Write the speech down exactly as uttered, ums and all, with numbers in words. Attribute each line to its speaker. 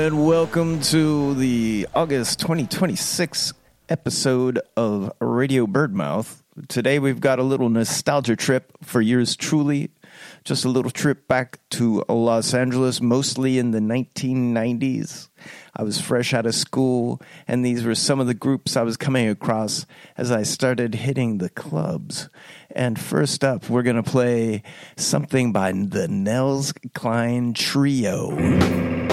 Speaker 1: And welcome to the August twenty twenty-six episode of Radio Birdmouth. Today we've got a little nostalgia trip for yours truly. Just a little trip back to Los Angeles, mostly in the nineteen nineties. I was fresh out of school, and these were some of the groups I was coming across as I started hitting the clubs. And first up, we're going to play something by the Nels Cline Trio.